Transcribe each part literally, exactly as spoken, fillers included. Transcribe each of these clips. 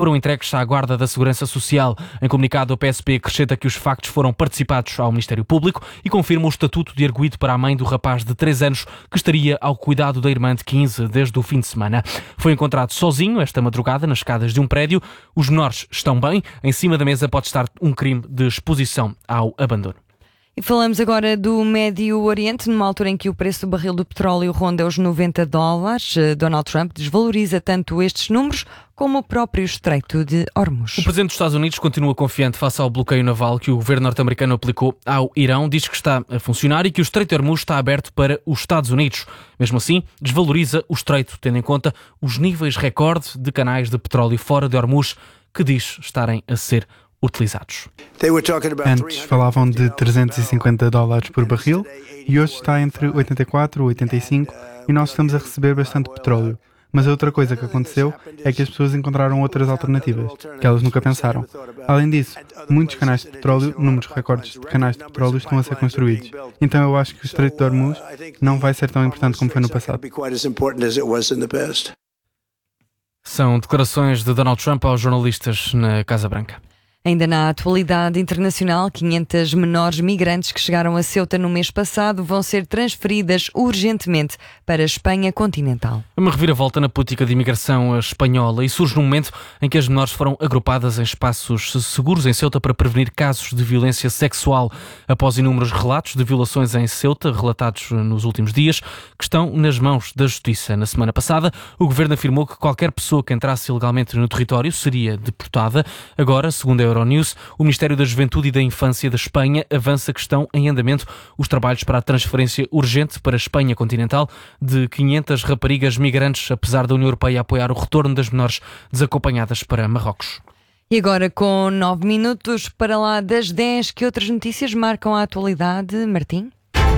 foram entregues à Guarda da Segurança Social. Em comunicado, a P S P acrescenta que os factos foram participados ao Ministério Público e confirma o estatuto de arguido para a mãe do rapaz de três anos que estaria ao cuidado da irmã de quinze desde o fim de semana. Foi encontrado sozinho esta madrugada nas escadas de um prédio. Os menores estão bem. Em cima da mesa pode estar um crime de exposição ao abandono. E falamos agora do Médio Oriente, numa altura em que o preço do barril do petróleo ronda os noventa dólares. Donald Trump desvaloriza tanto estes números como o próprio Estreito de Hormuz. O presidente dos Estados Unidos continua confiante face ao bloqueio naval que o governo norte-americano aplicou ao Irão. Diz que está a funcionar e que o Estreito de Hormuz está aberto para os Estados Unidos. Mesmo assim, desvaloriza o Estreito, tendo em conta os níveis recorde de canais de petróleo fora de Hormuz que diz estarem a ser utilizados. Antes falavam de trezentos e cinquenta dólares por barril e hoje está entre oitenta e quatro e oitenta e cinco e nós estamos a receber bastante petróleo. Mas a outra coisa que aconteceu é que as pessoas encontraram outras alternativas, que elas nunca pensaram. Além disso, muitos canais de petróleo, números recordes de canais de petróleo estão a ser construídos. Então eu acho que o Estreito de Hormuz não vai ser tão importante como foi no passado. São declarações de Donald Trump aos jornalistas na Casa Branca. Ainda na atualidade internacional, quinhentos menores migrantes que chegaram a Ceuta no mês passado vão ser transferidas urgentemente para a Espanha continental. Uma reviravolta na política de imigração espanhola e surge num momento em que as menores foram agrupadas em espaços seguros em Ceuta para prevenir casos de violência sexual. Após inúmeros relatos de violações em Ceuta, relatados nos últimos dias, que estão nas mãos da Justiça. Na semana passada, o governo afirmou que qualquer pessoa que entrasse ilegalmente no território seria deportada. Agora, segundo a Euronews, o Ministério da Juventude e da Infância da Espanha avança que estão em andamento os trabalhos para a transferência urgente para a Espanha continental de quinhentas raparigas migrantes, apesar da União Europeia apoiar o retorno das menores desacompanhadas para Marrocos. E agora, com nove minutos para lá das dez, que outras notícias marcam a atualidade, Martim?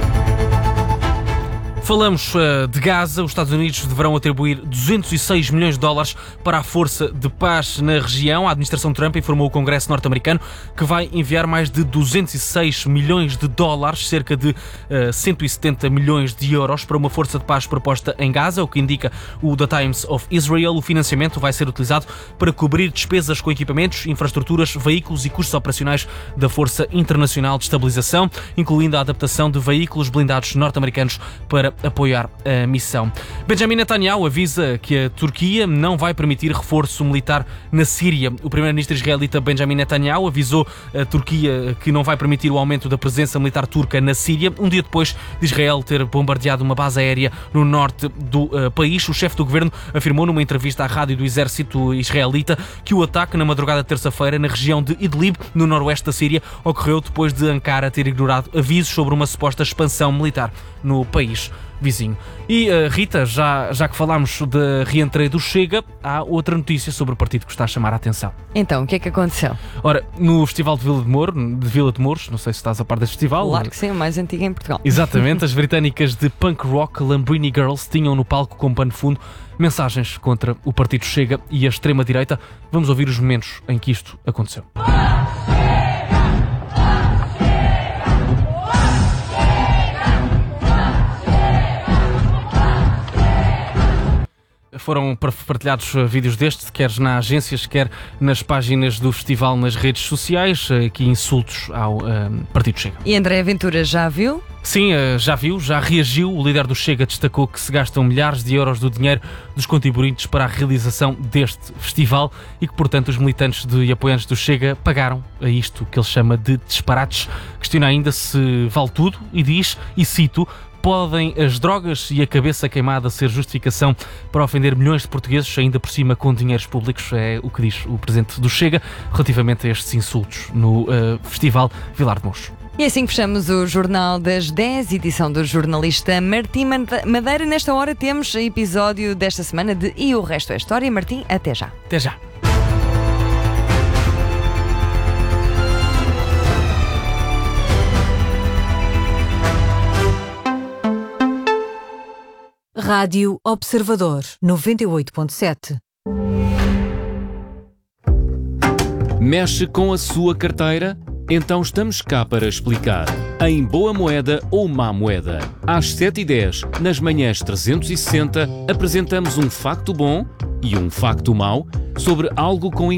Falamos uh, de Gaza. Os Estados Unidos deverão atribuir duzentos e seis milhões de dólares para a força de paz na região. A administração Trump informou o Congresso norte-americano que vai enviar mais de duzentos e seis milhões de dólares, cerca de uh, cento e setenta milhões de euros, para uma força de paz proposta em Gaza, o que indica o The Times of Israel. O financiamento vai ser utilizado para cobrir despesas com equipamentos, infraestruturas, veículos e custos operacionais da Força Internacional de Estabilização, incluindo a adaptação de veículos blindados norte-americanos para apoiar a missão. Benjamin Netanyahu avisa que a Turquia não vai permitir reforço militar na Síria. O primeiro-ministro israelita Benjamin Netanyahu avisou a Turquia que não vai permitir o aumento da presença militar turca na Síria, um dia depois de Israel ter bombardeado uma base aérea no norte do uh, país. O chefe do governo afirmou numa entrevista à rádio do exército israelita que o ataque na madrugada de terça-feira na região de Idlib, no noroeste da Síria, ocorreu depois de Ankara ter ignorado avisos sobre uma suposta expansão militar no país vizinho. E uh, Rita, já, já que falámos da reentreia do Chega, há outra notícia sobre o partido que está a chamar a atenção. Então, o que é que aconteceu? Ora, no Festival de Vila de, Moro, de Vila de Mouros, não sei se estás a par deste festival. Claro que sim, o mais antigo em Portugal. Exatamente, as britânicas de punk rock Lambrini Girls tinham no palco como pano de fundo mensagens contra o partido Chega e a extrema-direita. Vamos ouvir os momentos em que isto aconteceu. Foram partilhados vídeos destes, quer nas agências, quer nas páginas do festival, nas redes sociais, aqui insultos ao uh, Partido Chega. E André Ventura já viu? Sim, já viu, já reagiu. O líder do Chega destacou que se gastam milhares de euros do dinheiro dos contribuintes para a realização deste festival e que, portanto, os militantes de, e apoiantes do Chega pagaram a isto que ele chama de disparates. Questiona ainda se vale tudo e diz, e cito: podem as drogas e a cabeça queimada ser justificação para ofender milhões de portugueses, ainda por cima com dinheiros públicos? É o que diz o presidente do Chega relativamente a estes insultos no uh, Festival Vilar de Mouros. E assim fechamos o Jornal das dez, edição do jornalista Martim Madeira. Nesta hora temos episódio desta semana de E o Resto é História. Martim, até já. Até já. Rádio Observador, noventa e oito ponto sete. Mexe com a sua carteira? Então estamos cá para explicar. Em boa moeda ou má moeda. Às sete e dez, nas manhãs trezentos e sessenta, apresentamos um facto bom e um facto mau sobre algo com